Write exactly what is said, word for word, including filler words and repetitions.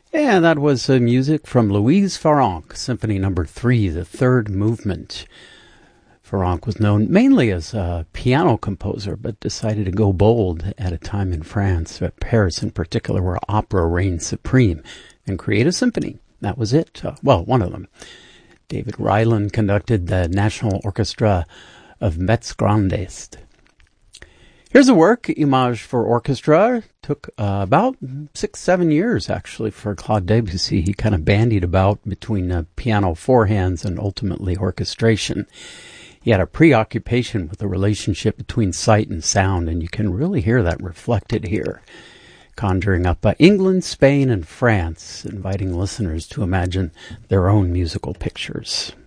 And that was uh, music from Louise Farrenc, Symphony Number Three, the third movement. Farrenc was known mainly as a piano composer, but decided to go bold at a time in France, at Paris in particular, where opera reigned supreme, and create a symphony. That was it. Uh, well, one of them. David Ryland conducted the National Orchestra of Metz Grand Est. Here's a work, Image for Orchestra. Took uh, about six, seven years, actually, for Claude Debussy. He kind of bandied about between uh, piano forehands and ultimately orchestration. He had a preoccupation with the relationship between sight and sound, and you can really hear that reflected here. Conjuring up uh, England, Spain, and France, inviting listeners to imagine their own musical pictures.